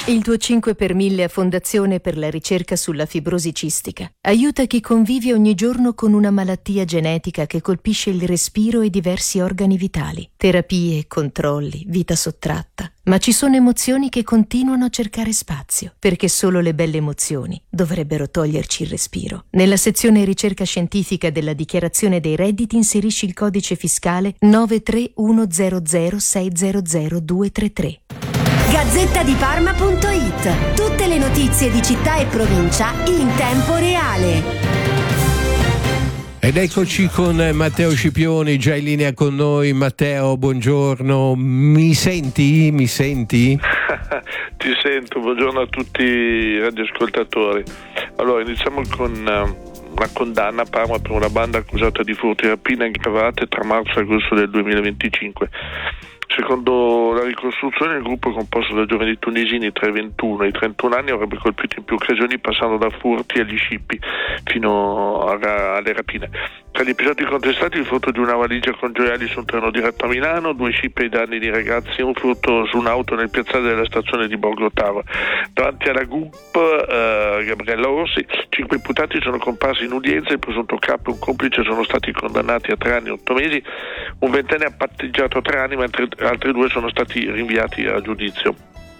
Il tuo 5 per 1000 a Fondazione per la ricerca sulla fibrosi cistica aiuta chi convive ogni giorno con una malattia genetica che colpisce il respiro e diversi organi vitali. Terapie, controlli, vita sottratta. Ma ci sono emozioni che continuano a cercare spazio, perché solo le belle emozioni dovrebbero toglierci il respiro. Nella sezione ricerca scientifica della dichiarazione dei redditi inserisci il codice fiscale 93100600233. Gazzettadiparma.it. Tutte le notizie di città e provincia in tempo reale. Ed eccoci con Matteo Scipioni, già in linea con noi. Matteo, buongiorno. Mi senti? Mi senti? Ti sento, buongiorno a tutti i radioascoltatori. Allora, iniziamo con una condanna a Parma per una banda accusata di furti e rapine aggravate tra marzo e agosto del 2025. Secondo la ricostruzione, il gruppo composto da giovani tunisini tra i 21 e i 31 anni avrebbe colpito in più occasioni, passando da furti agli scippi fino alle rapine. Tra gli episodi contestati, il furto di una valigia con gioielli su un treno diretto a Milano, 2 scippi ai danni di ragazzi e un furto su un'auto nel piazzale della stazione di Borgo Taro. Davanti alla GUP Gabriella Orsi, 5 imputati sono comparsi in udienza, il presunto capo e un complice sono stati condannati a 3 anni e 8 mesi, un ventenne ha patteggiato 3 anni, mentre altri 2 sono stati rinviati a giudizio.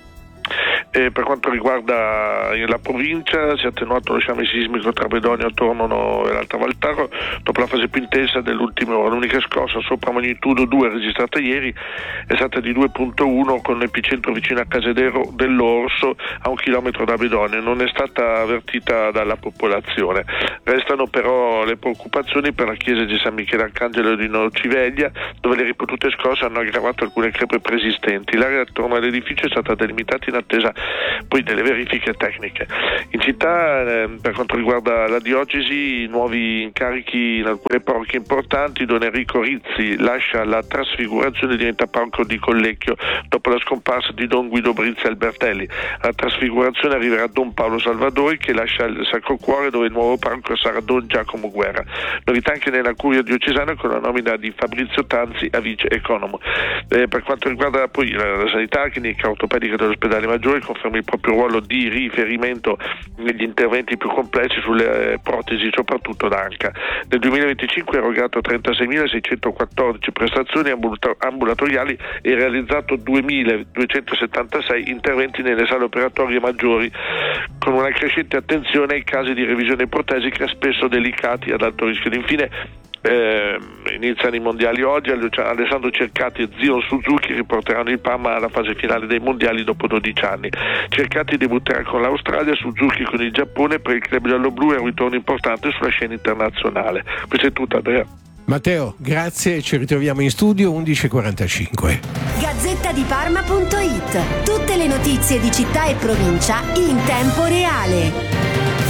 Per quanto riguarda la provincia, si è attenuato lo sciame sismico tra Bedogno, Tornono e l'Alta Valtaro dopo la fase più intensa dell'ultima ora. L'unica scossa sopra magnitudo 2 registrata ieri è stata di 2.1 con l'epicentro vicino a Casedero dell'Orso, a 1 chilometro da Bedogno. Non è stata avvertita dalla popolazione. Restano però le preoccupazioni per la chiesa di San Michele Arcangelo di Nociveglia, dove le ripetute scosse hanno aggravato alcune crepe preesistenti. L'area attorno all'edificio è stata delimitata in attesa poi delle verifiche tecniche. In città, per quanto riguarda la diocesi, nuovi incarichi in alcune parrocchie importanti. Don Enrico Rizzi lascia la Trasfigurazione e diventa parroco di Collecchio dopo la scomparsa di Don Guido Brizzi Albertelli. Alla Trasfigurazione arriverà Don Paolo Salvadori, che lascia il Sacro Cuore, dove il nuovo parroco sarà Don Giacomo Guerra. Novità anche nella curia diocesana con la nomina di Fabrizio Tanzi a vice economo. Per quanto riguarda poi la sanità, clinica ortopedica dell'ospedale Maggiore conferma il proprio ruolo di riferimento negli interventi più complessi sulle protesi, soprattutto d'anca. Nel 2025 ha erogato 36.614 prestazioni ambulatoriali e realizzato 2.276 interventi nelle sale operatorie maggiori, con una crescente attenzione ai casi di revisione protesica spesso delicati ad alto rischio. Infine, iniziano i mondiali oggi. Alessandro Cercati e Zion Suzuki riporteranno il Parma alla fase finale dei mondiali dopo 12 anni. Cercati debutterà con l'Australia, Suzuki con il Giappone. Per il club gialloblu è un ritorno importante sulla scena internazionale. Questo è tutto, Andrea. Matteo, grazie, ci ritroviamo in studio 11:45. Gazzettadiparma.it. Tutte le notizie di città e provincia in tempo reale.